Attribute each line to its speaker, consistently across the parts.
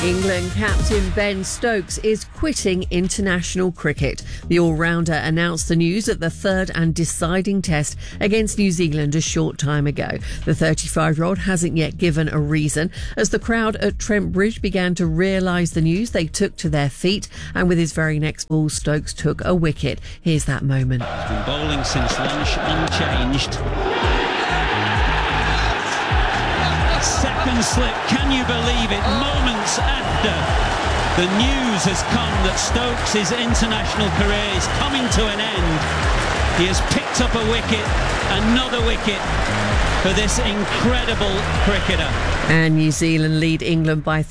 Speaker 1: England captain Ben Stokes is quitting international cricket. The all-rounder announced the news at the third and deciding test against New Zealand a short time ago. The 35-year-old hasn't yet given a reason. As the crowd at Trent Bridge began to realise the news, they took to their feet, and with his very next ball, Stokes took a wicket. Here's that moment.
Speaker 2: He's been bowling since lunch, unchanged. Second slip, can you believe it? Moments after the news has come that Stokes' international career is coming to an end, he has picked up a wicket, another wicket for this incredible cricketer.
Speaker 1: And New Zealand lead England by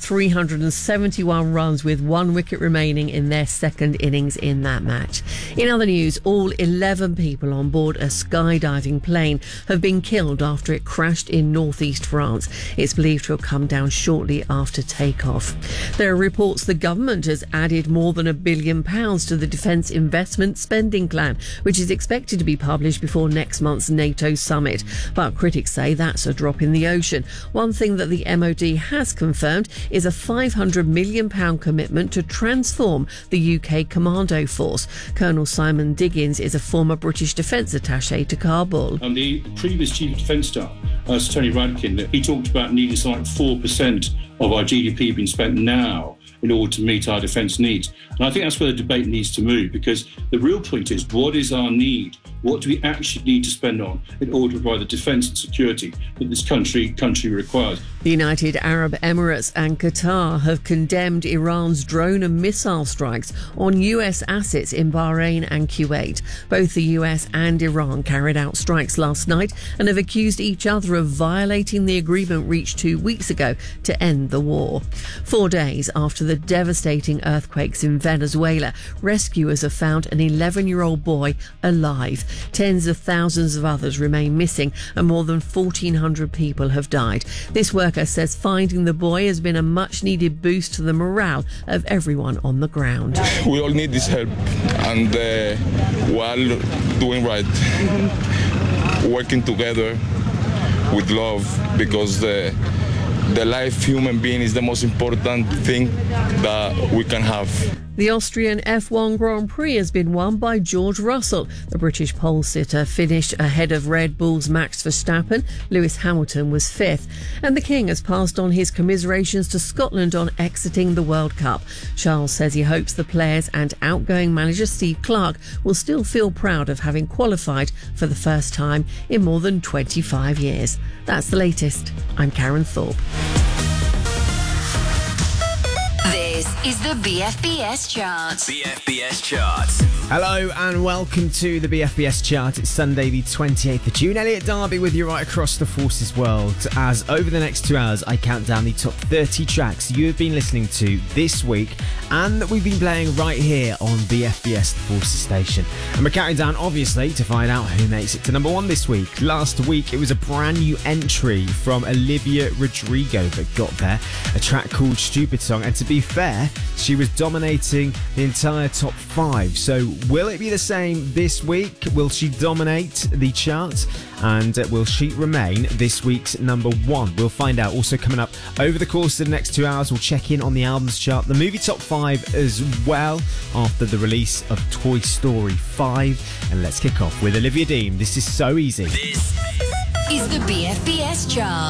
Speaker 1: 371 runs with 1 wicket remaining in their second innings in that match. In other news, all 11 people on board a skydiving plane have been killed after it crashed in northeast France. It's believed to have come down shortly after takeoff. There are reports the government has added more than £1 billion to the Defence Investment Spending Plan, which is expected to be published before next month's NATO summit. But critics say that's a drop in the ocean. One thing that the MOD has confirmed is a £500 million commitment to transform the UK Commando Force. Colonel Simon Diggins is a former British Defence attaché to Kabul.
Speaker 3: The previous Chief of Defence Staff, Sir Tony Radkin, he talked about needing something like 4% of our GDP being spent now in order to meet our defence needs. And I think that's where the debate needs to move, because the real point is, what is our need? What do we actually need to spend on in order to provide the defence and security that this country requires?
Speaker 1: The United Arab Emirates and Qatar have condemned Iran's drone and missile strikes on US assets in Bahrain and Kuwait. Both the US and Iran carried out strikes last night and have accused each other of violating the agreement reached 2 weeks ago to end the war. 4 days after the devastating earthquakes in Venezuela, rescuers have found an 11-year-old boy alive. Tens of thousands of others remain missing and more than 1,400 people have died. This worker says finding the boy has been a much-needed boost to the morale of everyone on the ground.
Speaker 4: We all need this help, and we're all doing right. Working together with love, because the life human being is the most important thing that we can have.
Speaker 1: The Austrian F1 Grand Prix has been won by George Russell. The British pole sitter finished ahead of Red Bull's Max Verstappen. Lewis Hamilton was fifth. And the King has passed on his commiserations to Scotland on exiting the World Cup. Charles says he hopes the players and outgoing manager Steve Clarke will still feel proud of having qualified for the first time in more than 25 years. That's the latest. I'm Karen Thorpe.
Speaker 5: This is the BFBS Chart.
Speaker 6: BFBS Chart.
Speaker 7: Hello and welcome to the BFBS Chart. It's Sunday the 28th of June. Elliot Darby with you right across the Forces world, as over the next 2 hours I count down the top 30 tracks you have been listening to this week and that we've been playing right here on BFBS, the Forces station. And we're counting down obviously to find out who makes it to number 1 this week. Last week it was a brand new entry from Olivia Rodrigo that got there, a track called Stupid Song, and to be fair, she was dominating the entire top 5. So will it be the same this week? Will she dominate the chart? And will she remain this week's number 1? We'll find out. Also coming up over the course of the next 2 hours, we'll check in on the albums chart, the movie top 5 as well, after the release of Toy Story 5. And let's kick off with Olivia Dean. This is So Easy.
Speaker 5: This is the BFBS Chart.